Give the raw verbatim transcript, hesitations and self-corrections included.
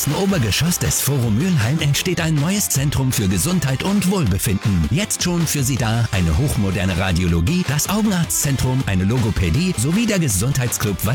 ersten Obergeschoss des Forum Mülheim entsteht ein neues Zentrum für Gesundheit und Wohlbefinden. Jetzt schon für Sie da eine hochmoderne Radiologie, das Augenarztzentrum, eine Logopädie sowie der Gesundheitsclub